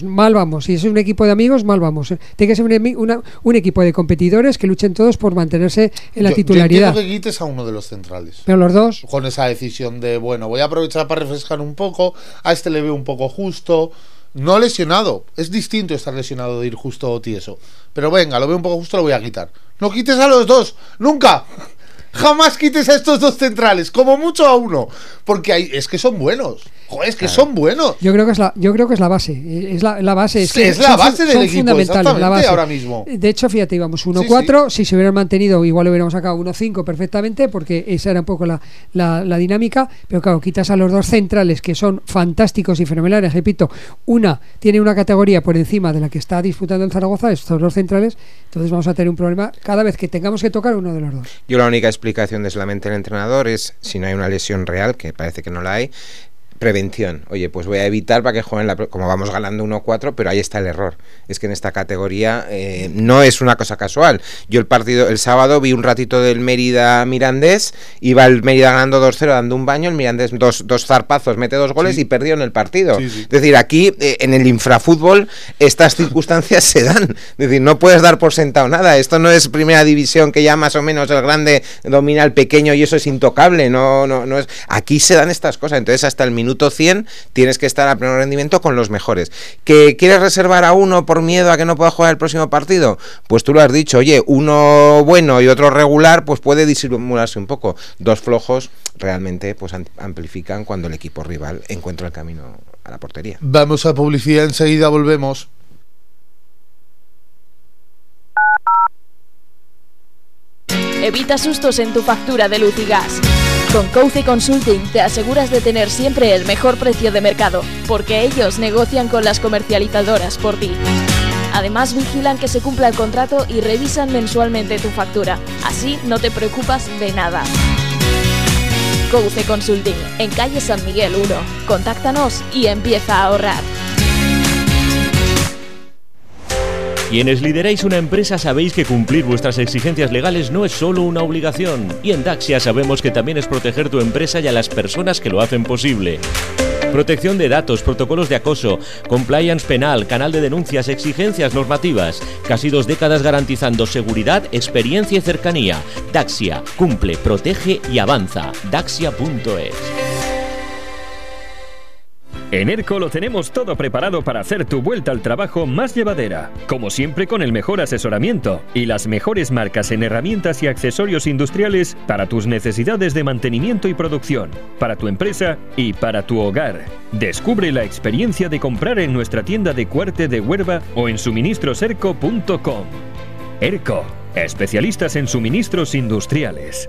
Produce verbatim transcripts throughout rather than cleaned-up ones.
vamos, mal vamos. Si es un equipo de amigos, mal vamos. Tiene que ser un, una, un equipo de competidores que luchen todos por mantenerse en la yo, titularidad. Yo quiero que quites a uno de los centrales. Pero los dos... Con esa decisión de, bueno, voy a aprovechar para refrescar un poco, a este le veo un poco justo... No lesionado, es distinto estar lesionado de ir justo o tieso. Pero venga, lo veo un poco justo, lo voy a quitar. No quites a los dos, nunca. Jamás quites a estos dos centrales, como mucho a uno. Porque hay, es que son buenos. Joder, es que claro. son buenos. Yo creo que es la, yo creo que es la base. Es la, la base. Es, sí, es la son, base del son equipo, fundamentales, la base. Ahora mismo. De hecho, fíjate, íbamos uno cuatro. Sí, sí. Si se hubieran mantenido, igual hubiéramos sacado uno cinco perfectamente, porque esa era un poco la, la, la dinámica. Pero claro, quitas a los dos centrales que son fantásticos y fenomenales. Repito, una tiene una categoría por encima de la que está disputando el Zaragoza, estos dos centrales. Entonces vamos a tener un problema cada vez que tengamos que tocar uno de los dos. Yo la única explicación desde la mente del entrenador es, si no hay una lesión real, que parece que no la hay, prevención. Oye, pues voy a evitar para que jueguen la, como vamos ganando uno cuatro, pero ahí está el error. Es que en esta categoría eh, no es una cosa casual. Yo el partido, el sábado vi un ratito del Mérida Mirandés, iba el Mérida ganando dos cero dando un baño, el Mirandés dos, dos zarpazos, mete dos goles sí. y perdió en el partido. Sí, sí. Es decir, aquí eh, en el infrafútbol estas circunstancias se dan. Es decir, no puedes dar por sentado nada. Esto no es primera división que ya más o menos el grande domina al pequeño y eso es intocable. No, no, no es. Aquí se dan estas cosas. Entonces hasta el minuto cien tienes que estar a pleno rendimiento con los mejores. ¿Que quieres reservar a uno por miedo a que no pueda jugar el próximo partido? Pues tú lo has dicho, oye, uno bueno y otro regular, pues puede disimularse un poco. Dos flojos realmente pues amplifican cuando el equipo rival encuentra el camino a la portería. Vamos a publicidad, enseguida volvemos. Evita sustos en tu factura de luz y gas. Con Couce Consulting te aseguras de tener siempre el mejor precio de mercado, porque ellos negocian con las comercializadoras por ti. Además vigilan que se cumpla el contrato y revisan mensualmente tu factura. Así no te preocupas de nada. Couce Consulting, en calle San Miguel uno. Contáctanos y empieza a ahorrar. Quienes lideráis una empresa sabéis que cumplir vuestras exigencias legales no es solo una obligación. Y en Daxia sabemos que también es proteger tu empresa y a las personas que lo hacen posible. Protección de datos, protocolos de acoso, compliance penal, canal de denuncias, exigencias normativas. Casi dos décadas garantizando seguridad, experiencia y cercanía. Daxia, cumple, protege y avanza. Daxia punto es. En ERCO lo tenemos todo preparado para hacer tu vuelta al trabajo más llevadera. Como siempre, con el mejor asesoramiento y las mejores marcas en herramientas y accesorios industriales para tus necesidades de mantenimiento y producción, para tu empresa y para tu hogar. Descubre la experiencia de comprar en nuestra tienda de Cuarte de Huerva o en suministros erco punto com. ERCO, especialistas en suministros industriales.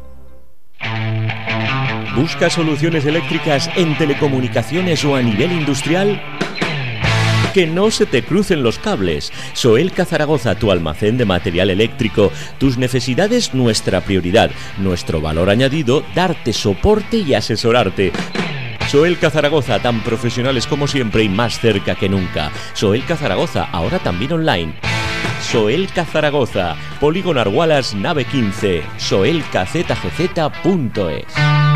¿Buscas soluciones eléctricas en telecomunicaciones o a nivel industrial? Que no se te crucen los cables. Soelca Zaragoza, tu almacén de material eléctrico. Tus necesidades, nuestra prioridad. Nuestro valor añadido, darte soporte y asesorarte. Soelca Zaragoza, tan profesionales como siempre y más cerca que nunca. Soelca Zaragoza, ahora también online. Soelca Zaragoza, Polígono Argualas, nave quince, soelca z g z punto es.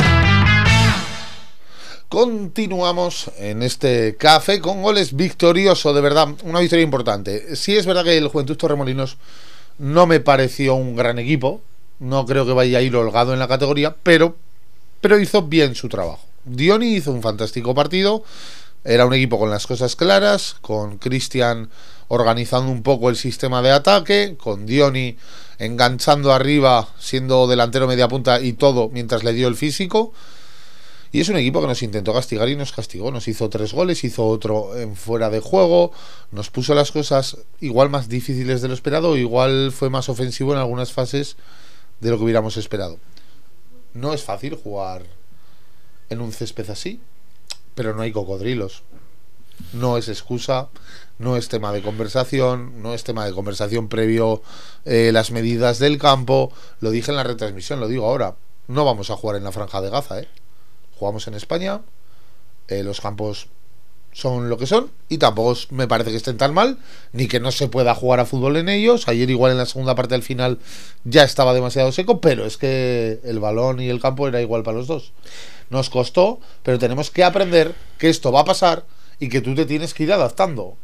Continuamos en este café con goles victorioso, de verdad, una victoria importante. Sí es verdad que el Juventud Torremolinos no me pareció un gran equipo, no creo que vaya a ir holgado en la categoría, pero, pero hizo bien su trabajo. Diony hizo un fantástico partido, era un equipo con las cosas claras, con Cristian organizando un poco el sistema de ataque, con Diony enganchando arriba, siendo delantero media punta y todo mientras le dio el físico. Y es un equipo que nos intentó castigar y nos castigó. Nos hizo tres goles, hizo otro en fuera de juego, nos puso las cosas igual más difíciles de lo esperado, igual fue más ofensivo en algunas fases de lo que hubiéramos esperado. No es fácil jugar en un césped así, pero no hay cocodrilos. No es excusa, no es tema de conversación, no es tema de conversación previo eh, las medidas del campo. Lo dije en la retransmisión, lo digo ahora. No vamos a jugar en la Franja de Gaza, ¿eh? Jugamos en España, eh, los campos son lo que son y tampoco me parece que estén tan mal, ni que no se pueda jugar a fútbol en ellos. Ayer igual en la segunda parte del final ya estaba demasiado seco, pero es que el balón y el campo era igual para los dos. Nos costó, pero tenemos que aprender que esto va a pasar y que tú te tienes que ir adaptando.